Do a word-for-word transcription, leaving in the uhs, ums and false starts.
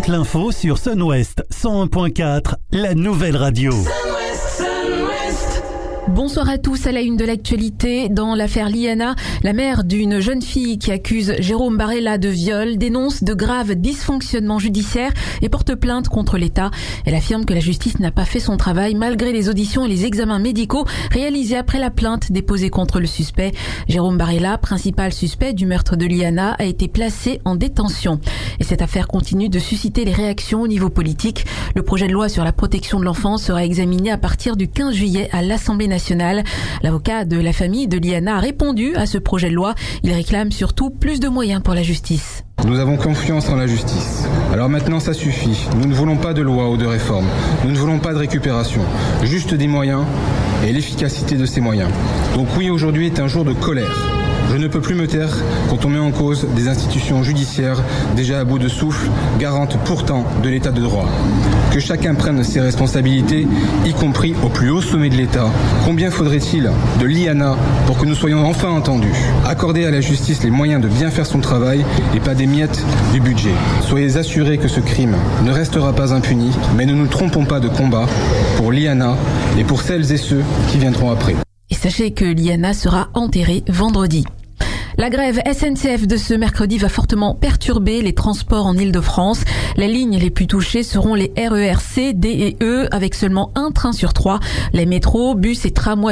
l'info sur Sun West cent un point quatre, la nouvelle radio. Bonsoir à tous. À la une de l'actualité, dans l'affaire Liana, la mère d'une jeune fille qui accuse Jérôme Barella de viol dénonce de graves dysfonctionnements judiciaires et porte plainte contre l'État. Elle affirme que la justice n'a pas fait son travail malgré les auditions et les examens médicaux réalisés après la plainte déposée contre le suspect. Jérôme Barella, principal suspect du meurtre de Liana, a été placé en détention. Et cette affaire continue de susciter les réactions au niveau politique. Le projet de loi sur la protection de l'enfance sera examiné à partir du quinze juillet à l'Assemblée nationale. L'avocat de la famille de Liana a répondu à ce projet de loi. Il réclame surtout plus de moyens pour la justice. Nous avons confiance en la justice. Alors maintenant, ça suffit. Nous ne voulons pas de loi ou de réforme. Nous ne voulons pas de récupération. Juste des moyens et l'efficacité de ces moyens. Donc oui, aujourd'hui est un jour de colère. Je ne peux plus me taire quand on met en cause des institutions judiciaires déjà à bout de souffle, garantes pourtant de l'état de droit. Que chacun prenne ses responsabilités, y compris au plus haut sommet de l'État. Combien faudrait-il de Liana pour que nous soyons enfin entendus? Accorder à la justice les moyens de bien faire son travail et pas des miettes du budget. Soyez assurés que ce crime ne restera pas impuni, mais ne nous trompons pas de combat pour Liana et pour celles et ceux qui viendront après. Et sachez que Liana sera enterrée vendredi. La grève S N C F de ce mercredi va fortement perturber les transports en Île-de-France. Les lignes les plus touchées seront les R E R C, D et E, avec seulement un train sur trois. Les métros, bus et tramways